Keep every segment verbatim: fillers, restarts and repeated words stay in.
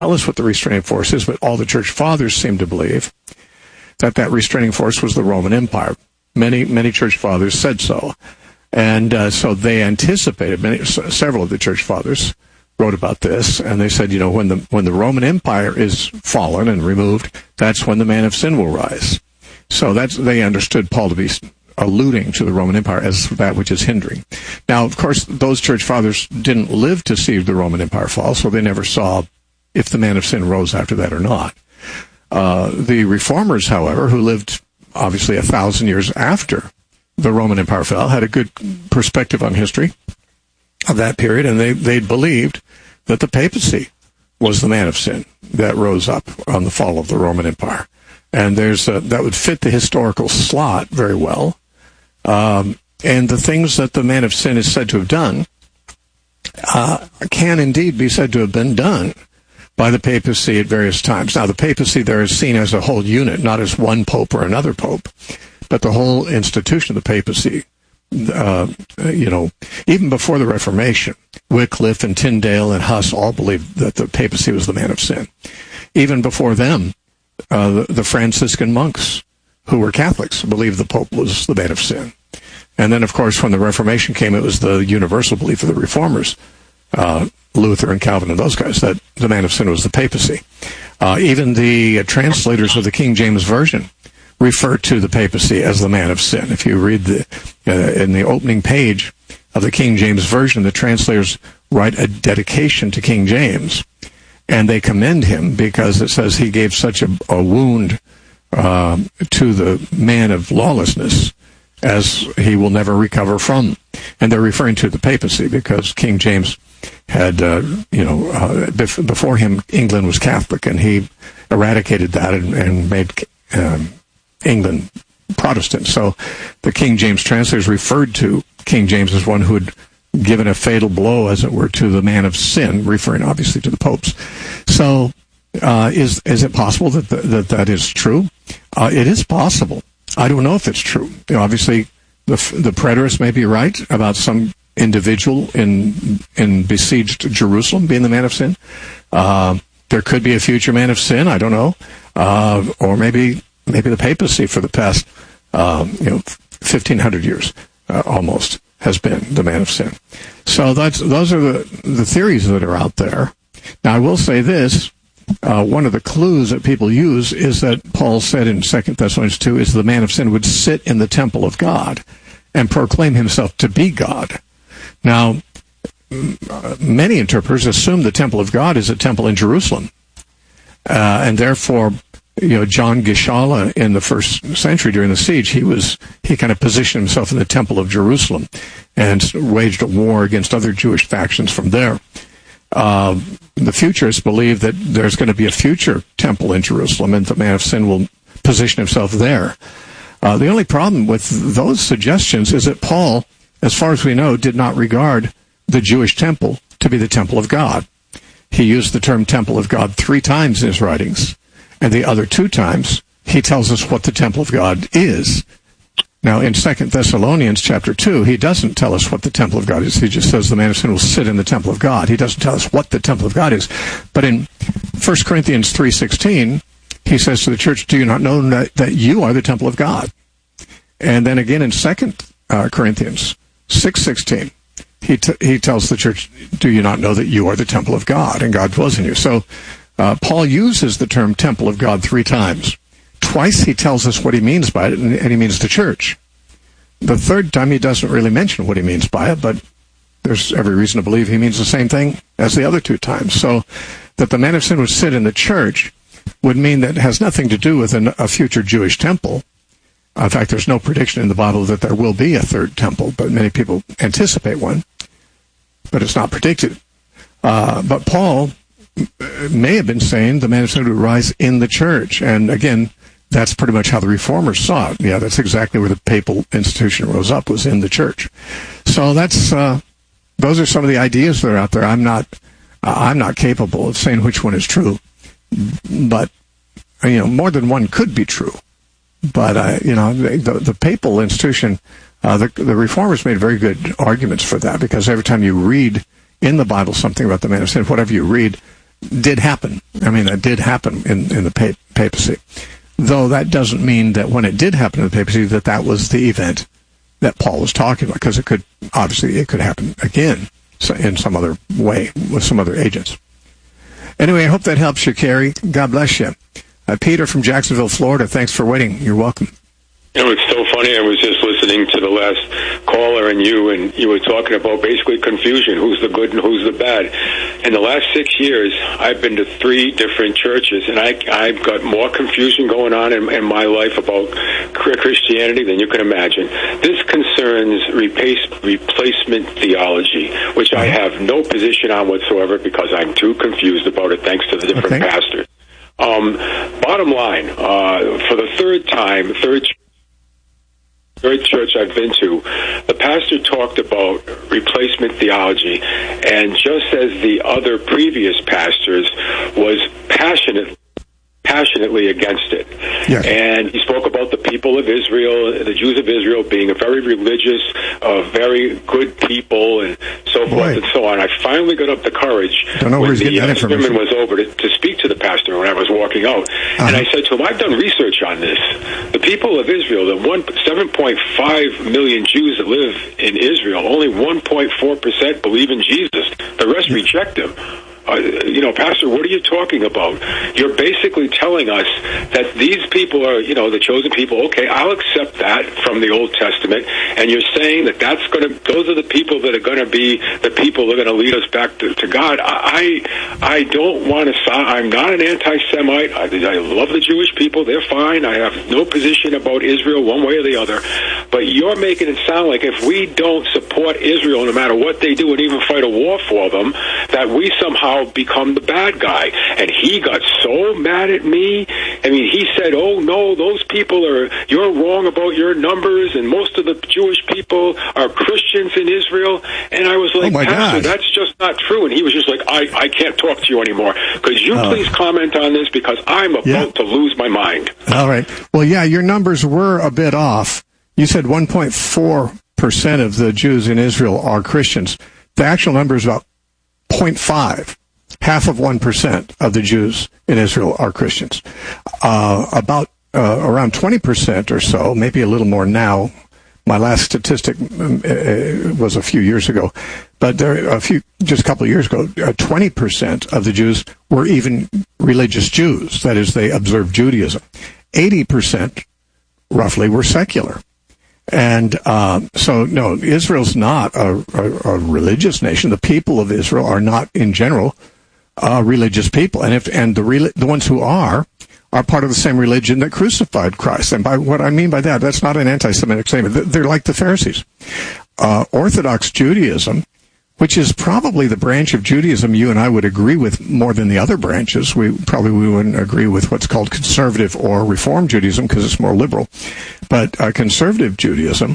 tell us what the restraining force is, but all the church fathers seem to believe that that restraining force was the Roman Empire. Many, many church fathers said so. And uh, so they anticipated, many, several of the church fathers wrote about this, and they said, you know, when the when the Roman Empire is fallen and removed, that's when the man of sin will rise. So that's, they understood Paul to be alluding to the Roman Empire as that which is hindering. Now, of course, those church fathers didn't live to see the Roman Empire fall, so they never saw if the man of sin rose after that or not. Uh, the reformers, however, who lived obviously a thousand years after the Roman Empire fell, had a good perspective on history of that period, and they, they believed that the papacy was the man of sin that rose up on the fall of the Roman Empire. And there's a, that would fit the historical slot very well. Um, and the things that the man of sin is said to have done uh, can indeed be said to have been done by the papacy at various times. Now, the papacy there is seen as a whole unit, not as one pope or another pope, but the whole institution of the papacy. Uh, you know, even before the Reformation, Wycliffe and Tyndale and Huss all believed that the papacy was the man of sin. Even before them, uh, the, the Franciscan monks, who were Catholics, believed the Pope was the man of sin. And then, of course, when the Reformation came, it was the universal belief of the Reformers, uh, Luther and Calvin and those guys, that the man of sin was the papacy. Uh, even the uh, translators of the King James Version refer to the papacy as the man of sin. If you read the uh, in the opening page of the King James Version, the translators write a dedication to King James, and they commend him because it says he gave such a, a wound uh, to the man of lawlessness as he will never recover from. And they're referring to the papacy because King James had, uh, you know, uh, bef- before him, England was Catholic, and he eradicated that and, and made um, England Protestant. So the King James translators referred to King James as one who had given a fatal blow, as it were, to the man of sin, referring obviously to the popes. So uh, is is it possible that the, that, that is true? Uh, it is possible. I don't know if it's true. You know, obviously, the the preterists may be right about some individual in in besieged Jerusalem being the man of sin. Uh, there could be a future man of sin. I don't know, uh, or maybe maybe the papacy for the past um, you know fifteen hundred years uh, almost has been the man of sin. So that's those are the the theories that are out there. Now I will say this. Uh, one of the clues that people use is that Paul said in Second Thessalonians two is the man of sin would sit in the temple of God and proclaim himself to be God. Now, many interpreters assume the temple of God is a temple in Jerusalem. Uh, and therefore, you know, John Gishala in the first century during the siege, he was, he kind of positioned himself in the temple of Jerusalem and waged a war against other Jewish factions from there. Uh, the futurists believe that there's going to be a future temple in Jerusalem and the man of sin will position himself there. Uh, the only problem with those suggestions is that Paul, as far as we know, did not regard the Jewish temple to be the temple of God. He used the term temple of God three times in his writings, and the other two times he tells us what the temple of God is. Now, in Second Thessalonians chapter two, he doesn't tell us what the temple of God is. He just says the man of sin will sit in the temple of God. He doesn't tell us what the temple of God is. But in First Corinthians three sixteen, he says to the church, do you not know that, that you are the temple of God? And then again in Second uh, Corinthians six sixteen, he t- he tells the church, do you not know that you are the temple of God and God dwells in you? So uh, Paul uses the term temple of God three times. Twice he tells us what he means by it, and, and he means the church. The third time he doesn't really mention what he means by it, but there's every reason to believe he means the same thing as the other two times. So that the man of sin would sit in the church would mean that it has nothing to do with an, a future Jewish temple. In fact, there's no prediction in the Bible that there will be a third temple, but many people anticipate one, but it's not predicted. Uh, but Paul may have been saying the man of sin would rise in the church, and again, that's pretty much how the Reformers saw it. Yeah, that's exactly where the papal institution rose up, was in the church. So that's uh, those are some of the ideas that are out there. I'm not uh, I'm not capable of saying which one is true, but you know, more than one could be true. But uh, you know, the, the papal institution, uh, the, the Reformers made very good arguments for that, because every time you read in the Bible something about the man of sin, whatever you read, did happen. I mean, that did happen in, in the pa- papacy. Though that doesn't mean that when it did happen in the papacy that that was the event that Paul was talking about, because it could, obviously, it could happen again in some other way with some other agents. Anyway, I hope that helps you, Carrie. God bless you. Uh, Peter from Jacksonville, Florida, thanks for waiting. You're welcome. You know, it's so funny. I was just listening to the last caller and you, and you were talking about basically confusion. Who's the good and who's the bad? In the last six years, I've been to three different churches, and I, I've got more confusion going on in, in my life about Christianity than you can imagine. This concerns replace, replacement theology, which I have no position on whatsoever because I'm too confused about it, thanks to the different okay. pastors. Um, bottom line, uh, for the third time, third Third church I've been to, the pastor talked about replacement theology, and just as the other previous pastors, was passionate, passionately against it. Yes. And he spoke about the people of Israel, the Jews of Israel, being a very religious, uh, very good people, and so forth Boy. and so on. I finally got up the courage Don't know when where he's the getting that uh, sermon information. was over to, to speak to the pastor when I was walking out. Uh-huh. And I said to him, I've done research on this. The people of Israel, the one seven point five million Jews that live in Israel, only one point four percent believe in Jesus. The rest yeah. reject him. Uh, you know, Pastor, what are you talking about? You're basically telling us that these people are, you know, the chosen people. Okay, I'll accept that from the Old Testament, and you're saying that that's going to, those are the people that are going to be the people that are going to lead us back to, to God. I, I don't want to. I'm not an anti-Semite. I, I love the Jewish people; they're fine. I have no position about Israel one way or the other. But you're making it sound like if we don't support Israel, no matter what they do, and even fight a war for them, that we somehow become the bad guy. And he got so mad at me. I mean, he said, oh no, those people are, you're wrong about your numbers, and most of the Jewish people are Christians in Israel. And I was like, oh Pastor, that's just not true. And he was just like, I, I can't talk to you anymore. Could you uh, please comment on this, because I'm about yeah. to lose my mind. All right. Well, yeah, your numbers were a bit off. You said one point four percent of the Jews in Israel are Christians. The actual number is about zero point five. Half of one percent of the Jews in Israel are Christians. Uh, about uh, around twenty percent or so, maybe a little more now. My last statistic um, uh, was a few years ago, but there a few just a couple of years ago, uh, twenty percent of the Jews were even religious Jews. That is, they observed Judaism. eighty percent, roughly, were secular. And uh, so, no, Israel's not a, a, a religious nation. The people of Israel are not, in general, Uh, religious people, and if and the re- the ones who are are part of the same religion that crucified Christ. And by what I mean by that, that's not an anti-Semitic statement. They're like the Pharisees. Uh, Orthodox Judaism, which is probably the branch of Judaism you and I would agree with more than the other branches. We probably we wouldn't agree with what's called conservative or Reform Judaism because it's more liberal, but uh, conservative Judaism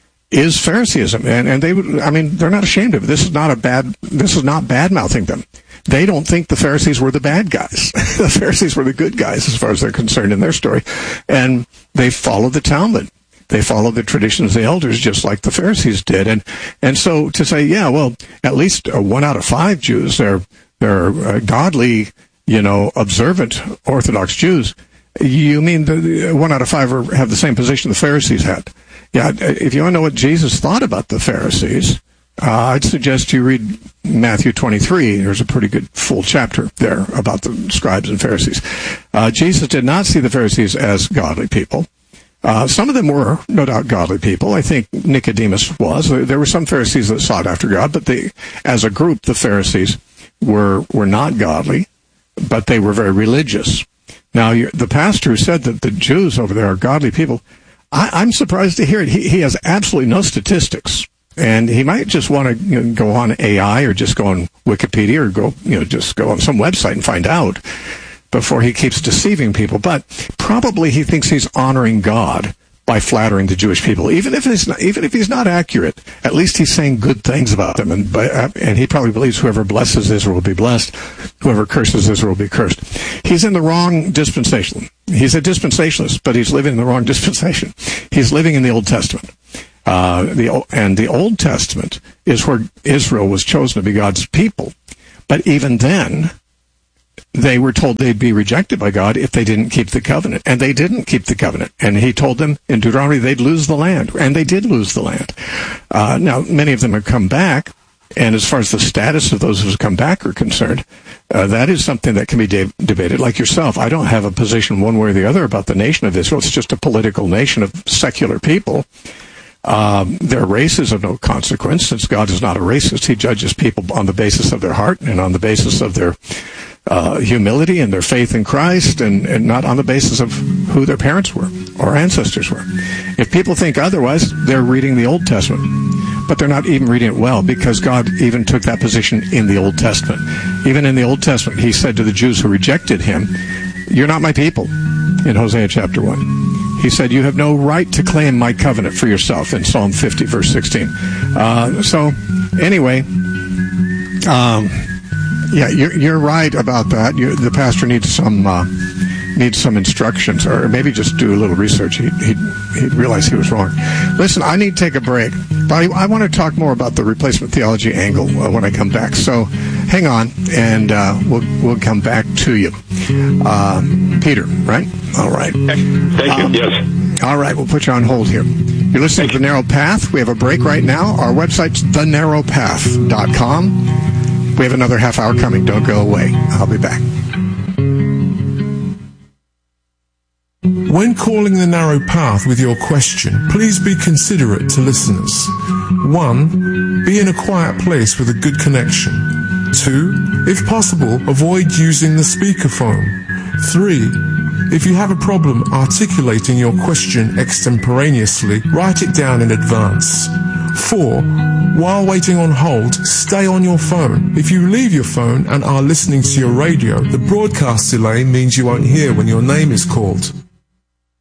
is Phariseeism, and and they would. I mean, they're not ashamed of it. This is not a bad. This is not bad mouthing them. They don't think the Pharisees were the bad guys. The Pharisees were the good guys as far as they're concerned in their story. And they follow the Talmud. They follow the traditions of the elders just like the Pharisees did. And and so to say, yeah, well, at least uh, one out of five Jews, they're, they're uh, godly, you know, observant Orthodox Jews. You mean the, one out of five are, have the same position the Pharisees had. Yeah, if you want to know what Jesus thought about the Pharisees, Uh, I'd suggest you read Matthew twenty-three. There's a pretty good full chapter there about the scribes and Pharisees. Uh, Jesus did not see the Pharisees as godly people. Uh, some of them were, no doubt, godly people. I think Nicodemus was. There were some Pharisees that sought after God, but they, as a group, the Pharisees were were not godly, but they were very religious. Now, you, the pastor who said that the Jews over there are godly people, I, I'm surprised to hear it. He, he has absolutely no statistics. And he might just want to you know, go on A I or just go on Wikipedia or go, you know, just go on some website and find out before he keeps deceiving people. But probably he thinks he's honoring God by flattering the Jewish people. Even if he's not, even if he's not accurate, at least he's saying good things about them. And, and he probably believes whoever blesses Israel will be blessed. Whoever curses Israel will be cursed. He's in the wrong dispensation. He's a dispensationalist, but he's living in the wrong dispensation. He's living in the Old Testament. Uh, the and the Old Testament is where Israel was chosen to be God's people. But even then, they were told they'd be rejected by God if they didn't keep the covenant. And they didn't keep the covenant. And he told them in Deuteronomy they'd lose the land. And they did lose the land. Uh, now, many of them have come back. And as far as the status of those who have come back are concerned, uh, that is something that can be de- debated. Like yourself, I don't have a position one way or the other about the nation of Israel. It's just a political nation of secular people. Um, their race is of no consequence, since God is not a racist. He judges people on the basis of their heart and on the basis of their uh, humility and their faith in Christ, and, and not on the basis of who their parents were or ancestors were. If people think otherwise, they're reading the Old Testament. But they're not even reading it well, because God even took that position in the Old Testament. Even in the Old Testament, he said to the Jews who rejected him, "You're not my people," in Hosea chapter one. He said, "You have no right to claim my covenant for yourself," in Psalm fifty, verse sixteen. Uh, so, anyway, um, yeah, you're, you're right about that. You, the pastor needs some uh, needs some instructions, or maybe just do a little research. He'd, he'd, he'd realize he was wrong. Listen, I need to take a break, but I, I want to talk more about the replacement theology angle uh, when I come back. So hang on, and uh, we'll we'll come back to you. Uh, Peter, right? All right. Thank you. Um, yes. All right, we'll put you on hold here. You're listening to The Narrow Path. We have a break right now. Our website's the narrow path dot com. We have another half hour coming. Don't go away. I'll be back. When calling The Narrow Path with your question, please be considerate to listeners. One, be in a quiet place with a good connection. Two, if possible, avoid using the speakerphone. Three, if you have a problem articulating your question extemporaneously, write it down in advance. Four, while waiting on hold, stay on your phone. If you leave your phone and are listening to your radio, the broadcast delay means you won't hear when your name is called.